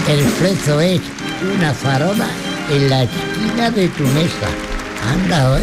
El frezo es una farola en la esquina de tu mesa. Anda, ¿eh?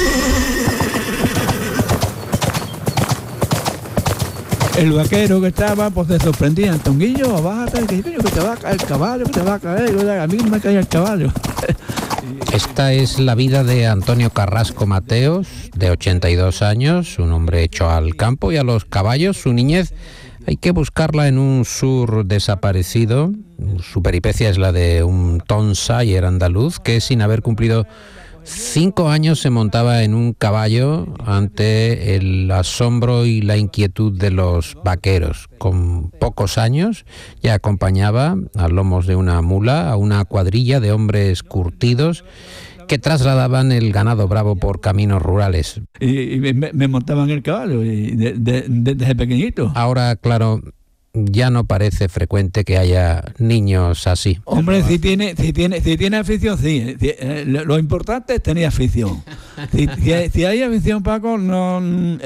El vaquero que estaba, pues se sorprendía. Antonguillo, bájate, que te va a caer el caballo, que te va a caer. A mí no me cae el caballo. Esta es la vida de Antonio Carrasco Mateos, de 82 años, un hombre hecho al campo y a los caballos. Su niñez hay que buscarla en un sur desaparecido. Su peripecia es la de un Tom Sawyer andaluz que, sin haber cumplido 5 años, se montaba en un caballo ante el asombro y la inquietud de los vaqueros. Con pocos años ya acompañaba a lomos de una mula a una cuadrilla de hombres curtidos que trasladaban el ganado bravo por caminos rurales. Y me montaba en el caballo desde pequeñito. Ahora, claro, ya no parece frecuente que haya niños así. Hombre, si tiene afición, sí. Lo importante es tener afición. Si hay afición, Paco, no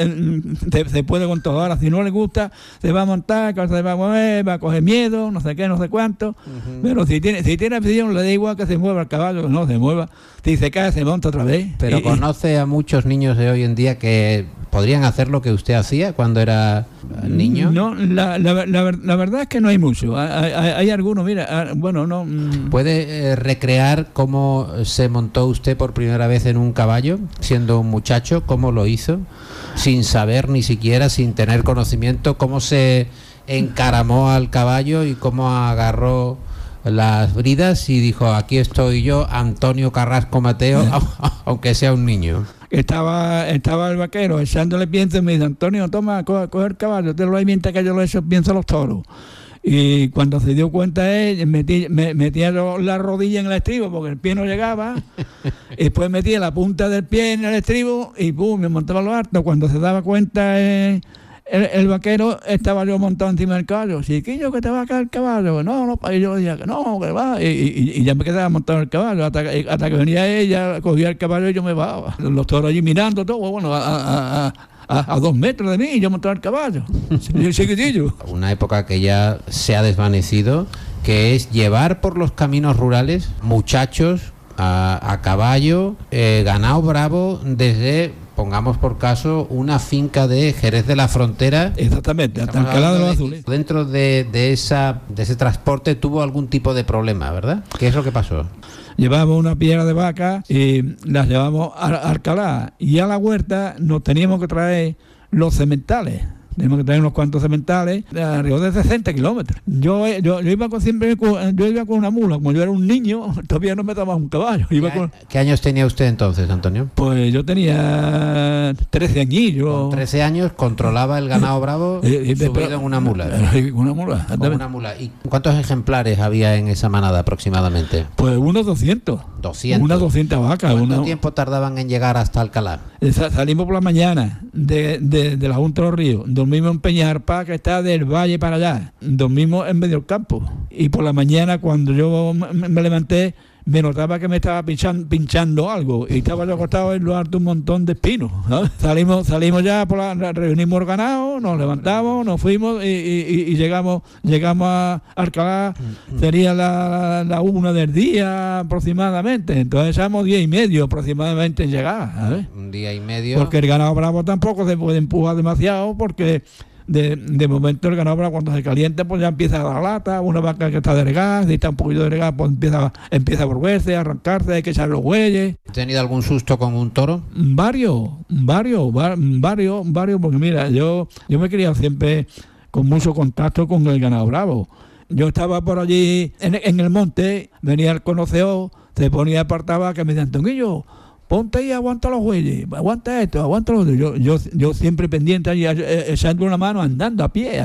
se puede con todo. Ahora, si no le gusta, se va a montar, se va a mover, va a coger miedo, no sé qué, no sé cuánto. Uh-huh. Pero si tiene afición, le da igual que se mueva el caballo, que no se mueva. Si se cae, se monta otra vez. Pero conoce a muchos niños de hoy en día que podrían hacer lo que usted hacía cuando era niño. No, la verdad es que no hay mucho. Hay algunos, mira, bueno, no. ¿Puede recrear cómo se montó usted por primera vez en un caballo, siendo un muchacho? ¿Cómo lo hizo? Sin saber ni siquiera, sin tener conocimiento, cómo se encaramó al caballo y cómo agarró las bridas y dijo: aquí estoy yo, Antonio Carrasco Mateo, aunque sea un niño. Estaba el vaquero echándole pienso y me dice: Antonio, toma, coge el caballo, te lo doy mientras que yo lo echo pienso a los toros. Y cuando se dio cuenta él, metía la rodilla en el estribo porque el pie no llegaba, y después metía la punta del pie en el estribo y pum, me montaba lo harto. Cuando se daba cuenta el vaquero, estaba yo montado encima del caballo. Chiquillo, que te va a caer el caballo. No, y yo decía que no, que va. Y ya me quedaba montado en el caballo. Hasta que venía ella, cogía el caballo y yo me bajaba. Los toros allí mirando todo, bueno, a 2 metros de mí, y yo montaba el caballo. Chiquitillo. Una época que ya se ha desvanecido, que es llevar por los caminos rurales muchachos a caballo, ganado bravo, desde, pongamos por caso, una finca de Jerez de la Frontera. Exactamente, hasta Alcalá de los Azules. Dentro de ese transporte tuvo algún tipo de problema, ¿verdad? ¿Qué es lo que pasó? Llevábamos una piedra de vaca y las llevamos a Alcalá, y a la huerta nos teníamos que traer los cementales. Tenemos que traer unos cuantos cementales alrededor de 60 kilómetros. Yo iba con una mula. Como yo era un niño, todavía no me tomaba un caballo. ¿Qué años tenía usted entonces, Antonio? Pues yo tenía 13 añillos. Con 13 años controlaba el ganado bravo subido en una mula. Una mula. Con una mula. ¿Y cuántos ejemplares había en esa manada aproximadamente? Pues unos 200. 200. Unas 200 vacas. ¿Cuánto tiempo tardaban en llegar hasta Alcalá? Salimos por la mañana de la Junta de los Ríos. Dormimos en Peñarpá, que está del valle para allá. Dormimos en medio del campo. Y por la mañana, cuando yo me levanté, me notaba que me estaba pinchando algo. Y estaba yo acostado en lo alto un montón de espinos, ¿sabes? Salimos ya, reunimos el ganado, nos levantamos, nos fuimos y llegamos a Alcalá. Sería la 1 del día aproximadamente. Entonces echamos 10 y medio aproximadamente en llegar, ¿sabes? Un día y medio. Porque el ganado bravo tampoco se puede empujar demasiado, porque de momento el ganado bravo, cuando se calienta, pues ya empieza a dar lata. Una vaca que está delegada, si está un poquito delegada, pues empieza a volverse, a arrancarse, hay que echar los bueyes. ¿Has tenido algún susto con un toro? Varios, porque mira, yo me he criado siempre con mucho contacto con el ganado bravo. Yo estaba por allí en el monte, venía el conocedor, se ponía apartaba, que me decía: Antonguillo, ponte ahí, aguanta los bueyes, aguanta esto, aguanta los otro. Yo siempre pendiente allí, echando una mano, andando a pie.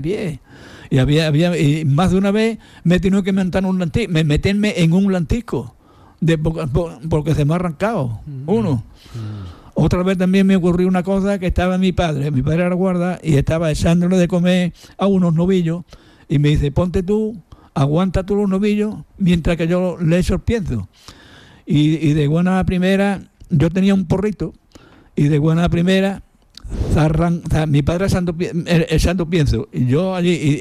Y más de una vez me he tenido que meterme en un lantisco, porque se me ha arrancado uno. Otra vez también me ocurrió una cosa, que estaba mi padre era guarda, y estaba echándole de comer a unos novillos, y me dice: ponte tú, aguanta tú los novillos, mientras que yo le echo el pienso. Y de buena primera, yo tenía un porrito, y de buena primera, mi padre echando pienso, y yo allí,